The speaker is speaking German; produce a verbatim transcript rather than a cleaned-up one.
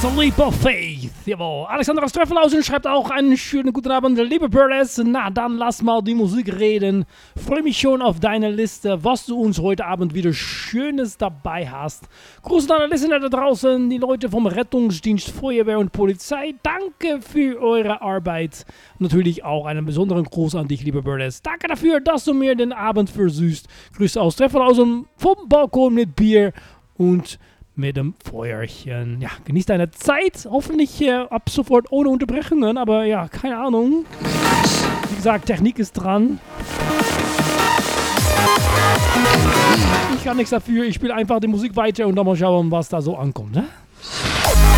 Leap of Faith. Jawohl. Alexander aus Treffelhausen schreibt auch einen schönen guten Abend. Liebe Burles, na dann lass mal die Musik reden. Freue mich schon auf deine Liste, was du uns heute Abend wieder Schönes dabei hast. Gruß an alle Listener da draußen, die Leute vom Rettungsdienst, Feuerwehr und Polizei. Danke für eure Arbeit. Natürlich auch einen besonderen Gruß an dich, liebe Burles. Danke dafür, dass du mir den Abend versüßt. Grüße aus Treffelhausen vom Balkon mit Bier und mit dem Feuerchen. Ja, genießt deine Zeit. Hoffentlich äh, ab sofort ohne Unterbrechungen. Aber ja, keine Ahnung. Wie gesagt, Technik ist dran. Ich kann nichts dafür. Ich spiele einfach die Musik weiter und dann mal schauen, was da so ankommt. Ne?